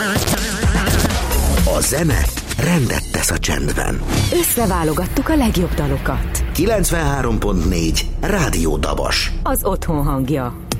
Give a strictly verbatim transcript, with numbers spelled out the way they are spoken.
A zene rendet tesz a csendben. Összeválogattuk a legjobb dalokat. kilencvenhárom pont négy Rádió Dabas. Az otthon hangja.